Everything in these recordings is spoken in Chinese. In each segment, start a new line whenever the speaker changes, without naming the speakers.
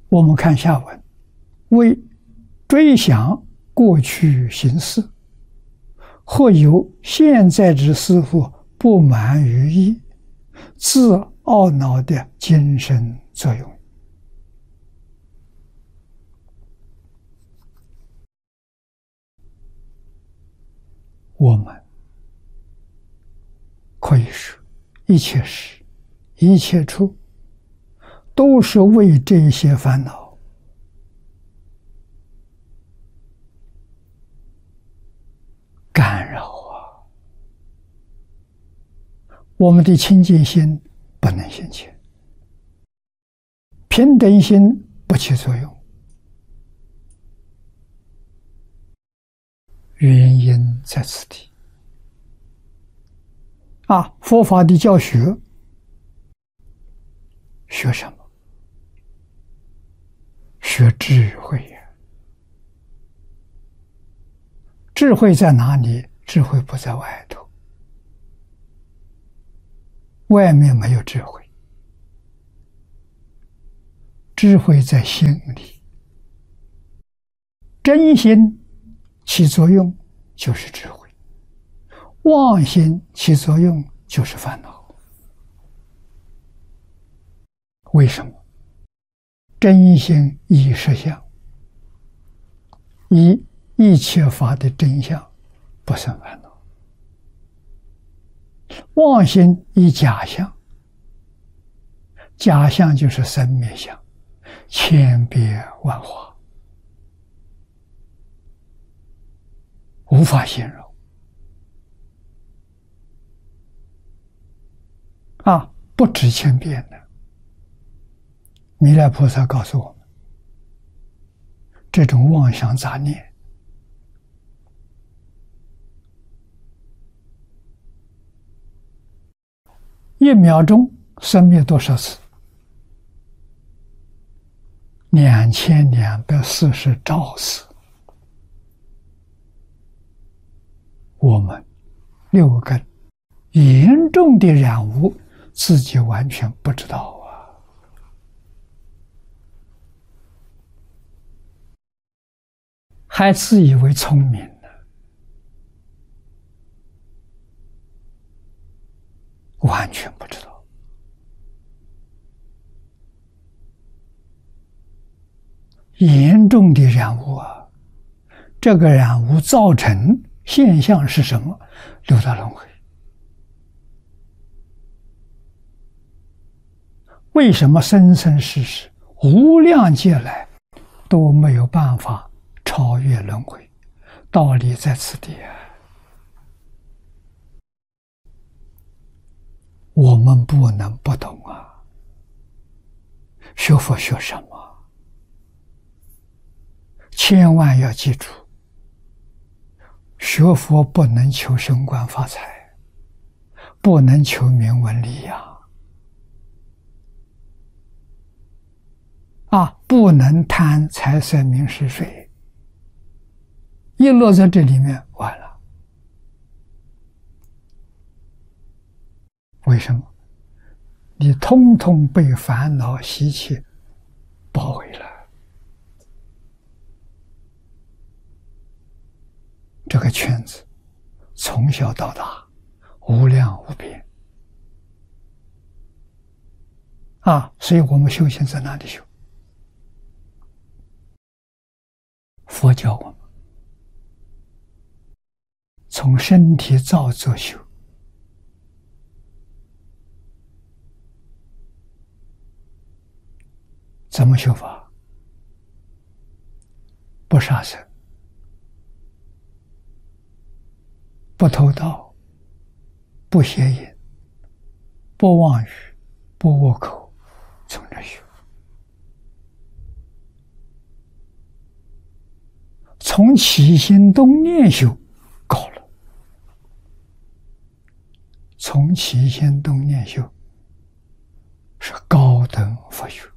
我们看下文，为追想过去形式，或有现在之师傅不满于意，自懊恼的精神作用。我们可以说，一切时、一切处，都是为这些烦恼干扰啊！我们的清净心不能现前，平等心不起作用，原因在此地。佛法的教学，学什么？学智慧呀！智慧在哪里？智慧不在外头，外面没有智慧，智慧在心里。真心起作用就是智慧，妄心起作用就是烦恼。为什么？真心依实相，依一切法的真相，不生烦恼；妄心依假相，假相就是生灭相，千变万化，无法形容。不止千变的。弥勒菩萨告诉我们，这种妄想杂念一秒钟生灭多少次？2240兆次。我们六根严重的染污，自己完全不知道啊！还自以为聪明呢，完全不知道。严重的染污啊！这个染污造成现象是什么？六道轮回。为什么生生世世无量劫来都没有办法超越轮回？道理在此地啊！我们不能不懂啊！学佛学什么？千万要记住，学佛不能求升官发财，不能求名闻利养，不能贪财色名食睡，一落在这里面完了。为什么？你通通被烦恼习气包围了。这个圈子从小到大无量无边所以我们修行在哪里修？佛教我们从身体造作修，怎么修法？不杀生，不偷盗，不邪淫，不妄语，不恶口，从这修。从起心动念修，高了。从起心动念修是高等佛学，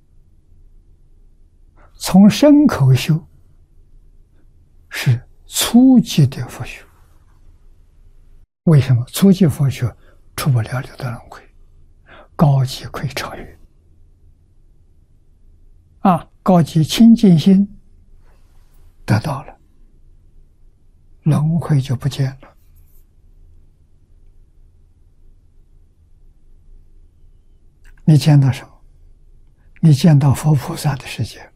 从身口修是初级的佛学。为什么？初级佛学出不了六道轮回，高级可以超越高级清净心得到了，轮回就不见了。你见到什么？你见到佛菩萨的世界，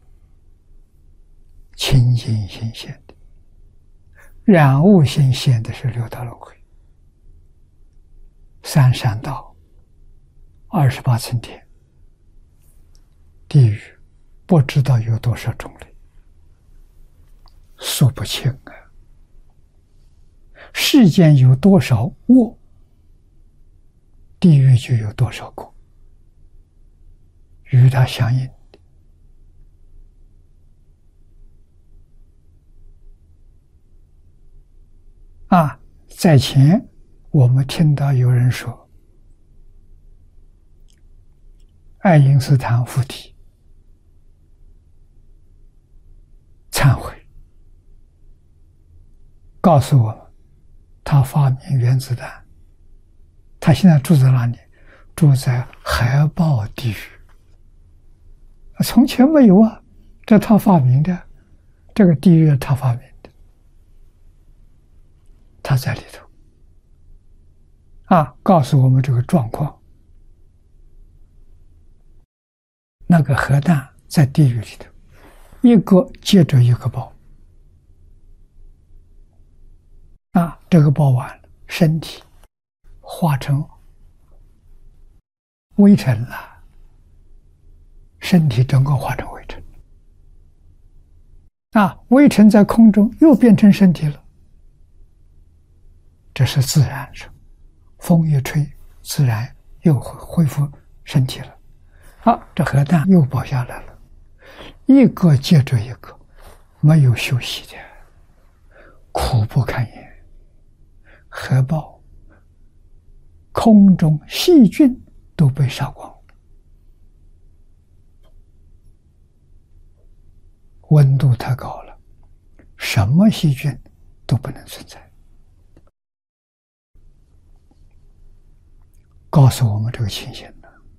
清净心现的，染污心现的是六道轮回，三善道，28层天，地狱不知道有多少种类，数不清啊。世间有多少恶，地狱就有多少果，与它相应的。在前我们听到有人说，爱因斯坦附体忏悔，告诉我们他发明原子弹，他现在住在哪里？住在海豹地狱，从前没有啊，这他发明的，这个地狱他发明的，他在里头告诉我们这个状况。那个核弹在地狱里头，一个接着一个爆，这个爆完了，身体化成微尘了，身体整个化成微尘，微尘在空中又变成身体了，这是自然的，风一吹，自然又恢复身体了。这核弹又爆下来了，一个接着一个，没有休息的，苦不堪言。核爆，空中细菌都被杀光了，温度太高了，什么细菌都不能存在。告诉我们这个情形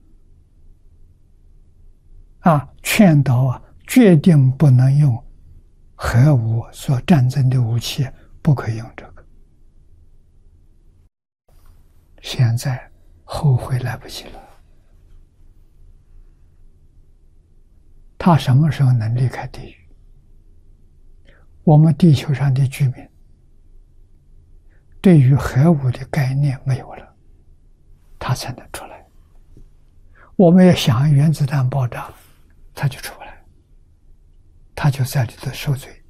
劝导决定不能用核武所战争的武器，不可以用这个。现在后悔来不及了。他什么时候能离开地狱？我们地球上的居民对于核武的概念没有了，他才能出来。我们要想原子弹爆炸，他就出不来，他就在里头受罪，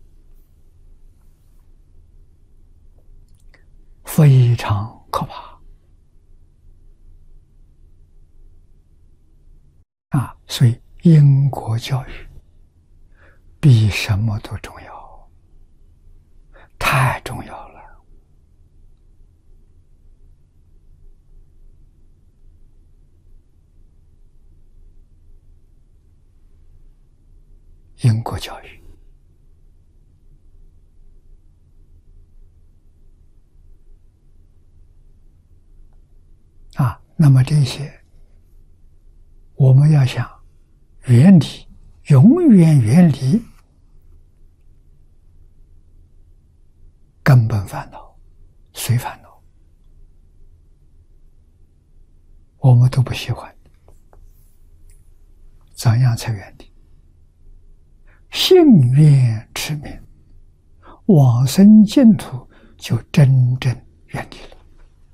非常可怕。所以因果教育比什么都重要，太重要了。因果教育那么这些我们要想远离，永远远离根本烦恼、随烦恼，我们都不喜欢，怎样才远离？信愿持名，往生净土就真正远离了，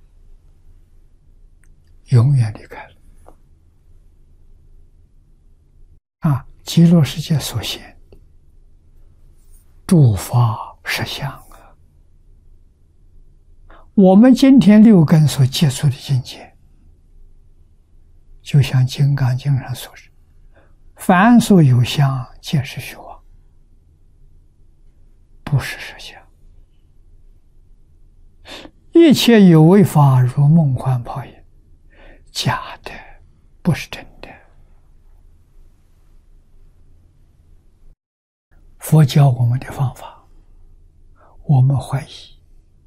永远离开了。极乐世界所现诸法实相我们今天六根所接触的境界，就像《金刚经》上所说，凡所有相，皆是虚妄，不是实相。一切有为法，如梦幻泡影，假的，不是真的。佛教我们的方法，我们怀疑，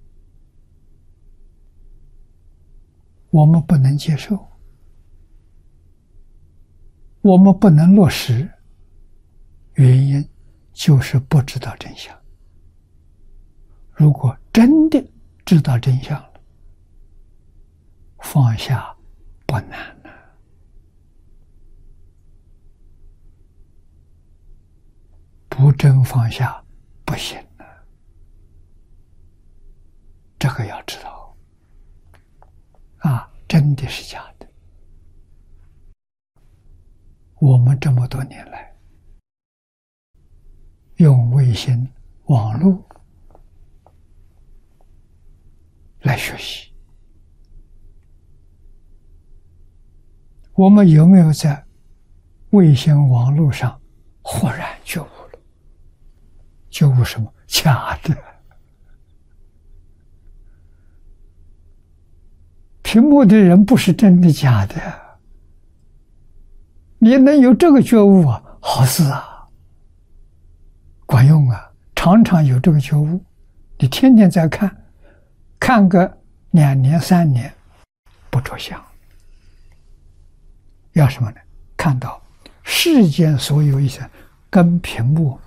我们不能接受，我们不能落实， 原因就是不知道真相。如果真的知道真相了，放下不难了。不真放下不行了，这个要知道啊，真的是假的。我们这么多年来用卫星、网络来学习，我们有没有在卫星网络上忽然觉悟了？觉悟什么？假的。屏幕的人不是真的假的。你能有这个觉悟啊，好事啊，管用啊，常常有这个觉悟，你天天在看，看个2年3年，不着相。要什么呢？看到世间所有一些跟屏幕